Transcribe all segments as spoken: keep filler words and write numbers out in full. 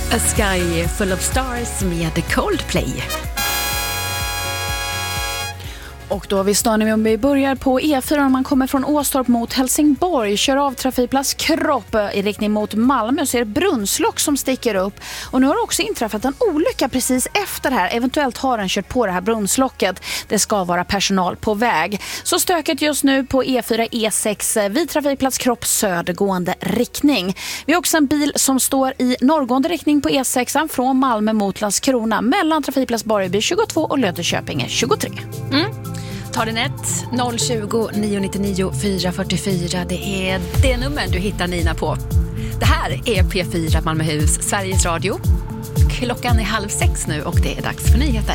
A Sky Full of Stars med Coldplay. Och då har vi stannat om vi börjar på E fyra om man kommer från Åstorp mot Helsingborg. Kör av trafikplats Kropp i riktning mot Malmö, så är det brunnslock som sticker upp. Och nu har det också inträffat en olycka precis efter det här. Eventuellt har den kört på det här brunnslocket. Det ska vara personal på väg. Så stöket just nu på E fyra E sex vid trafikplats Kropp södergående riktning. Vi har också en bil som står i norrgående riktning på E sex från Malmö mot Landskrona mellan trafikplats Borgeby tjugotvå och Löddeköpinge tjugotre. Mm. Ta din ett noll tjugo nio nittionio fyra fyrtiofyra. Det är det nummer du hittar Nina på. Det här är P fyra Malmöhus, Sveriges Radio. Klockan är halv sex nu och det är dags för nyheter.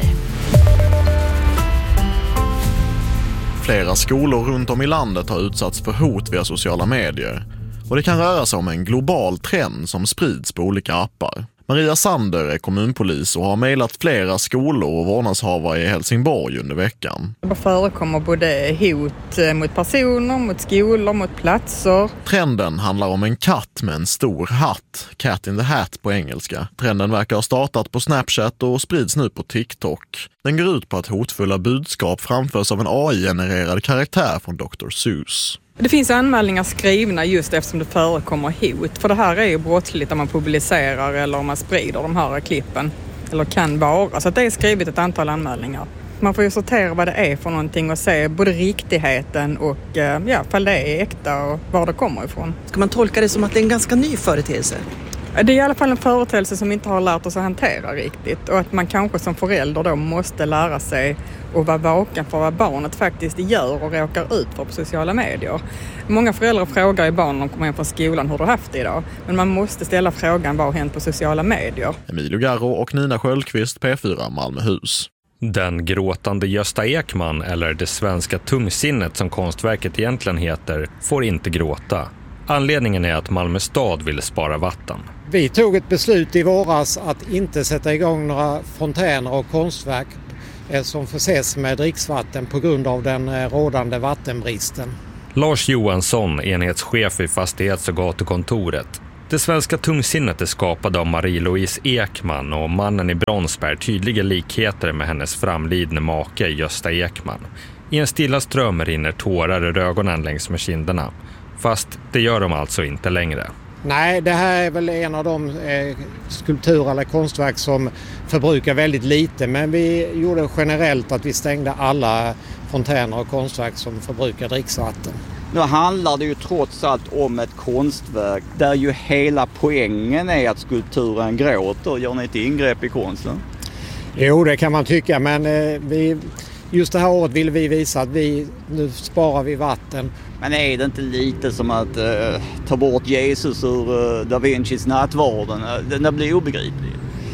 Flera skolor runt om i landet har utsatts för hot via sociala medier. Och det kan röra sig om en global trend som sprids på olika appar. Maria Sander är kommunpolis och har mejlat flera skolor och vårdnadshavare i Helsingborg under veckan. Det förekommer både hot mot personer, mot skolor, mot platser. Trenden handlar om en katt med en stor hatt, cat in the hat på engelska. Trenden verkar ha startat på Snapchat och sprids nu på TikTok. Den går ut på att hotfulla budskap framförs av en A I-genererad karaktär från doktor Seuss. Det finns anmälningar skrivna just eftersom det förekommer hot. För det här är ju brottsligt om man publicerar eller om man sprider de här klippen. Eller kan vara. Så det är skrivit ett antal anmälningar. Man får ju sortera vad det är för någonting och se både riktigheten och ja, fall det är äkta och var det kommer ifrån. Ska man tolka det som att det är en ganska ny företeelse? Det är i alla fall en företeelse som vi inte har lärt oss att hantera riktigt. Och att man kanske som förälder då måste lära sig att vara vaken för vad barnet faktiskt gör och råkar ut för på sociala medier. Många föräldrar frågar i barnen när de kommer hem från skolan hur du har haft det idag. Men man måste ställa frågan vad har hänt på sociala medier. Emilio Garro och Nina Sköldqvist, P fyra Malmöhus. Den gråtande Gösta Ekman, eller det svenska tungsinnet som konstverket egentligen heter, får inte gråta. Anledningen är att Malmö stad vill spara vatten. Vi tog ett beslut i våras att inte sätta igång några fontäner och konstverk som förses med dricksvatten på grund av den rådande vattenbristen. Lars Johansson, enhetschef i fastighets- och gatukontoret. Det svenska tungsinnet är skapad av Marie-Louise Ekman och mannen i Bronsberg tydliga likheter med hennes framlidne make Gösta Ekman. I en stilla ström rinner tårar ur ögonen längs med kinderna. Fast det gör de alltså inte längre. Nej, det här är väl en av de eh, skulpturer eller konstverk som förbrukar väldigt lite. Men vi gjorde generellt att vi stängde alla fontäner och konstverk som förbrukar dricksvatten. Nu handlar det ju trots allt om ett konstverk där ju hela poängen är att skulpturen gråter. Gör ni ett ingrepp i konsten? Jo, det kan man tycka, men eh, vi, just det här året vill vi visa att vi, nu sparar vi vatten. Men är det inte lite som att uh, ta bort Jesus ur uh, Da Vincis nattvarden? Den där blir obegriplig.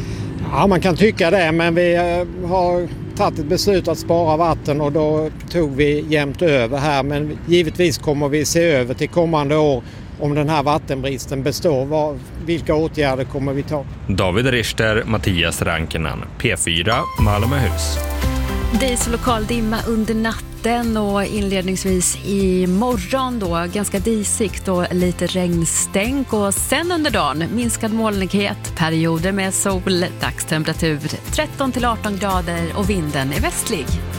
Ja, man kan tycka det, men vi uh, har tagit ett beslut att spara vatten och då tog vi jämnt över här. Men givetvis kommer vi se över till kommande år om den här vattenbristen består. Vad, vilka åtgärder kommer vi ta? David Richter, Mattias Rankinen, P fyra Malmöhus. Det är så lokal dimma under natten och inledningsvis i morgon då ganska disigt och lite regnstänk och sen under dagen minskad molnighet, perioder med sol, dagstemperatur tretton till arton grader och vinden är västlig.